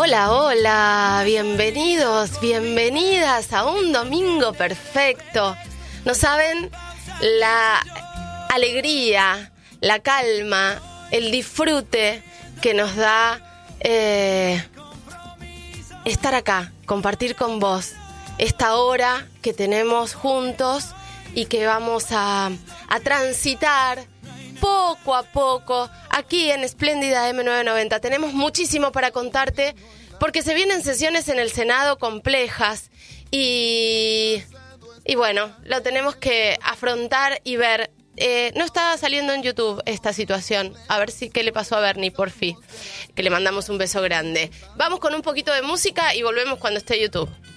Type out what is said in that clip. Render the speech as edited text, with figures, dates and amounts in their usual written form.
Hola, hola, bienvenidos, bienvenidas a un domingo perfecto. No saben la alegría, la calma, el disfrute que nos da estar acá, compartir con vos esta hora que tenemos juntos y que vamos a transitar poco a poco aquí en Espléndida M990. Tenemos muchísimo para contarte porque se vienen sesiones en el Senado complejas y bueno, lo tenemos que afrontar y ver. No está saliendo en YouTube esta situación. A ver qué le pasó a Bernie, por fin. Que le mandamos un beso grande. Vamos con un poquito de música y volvemos cuando esté YouTube.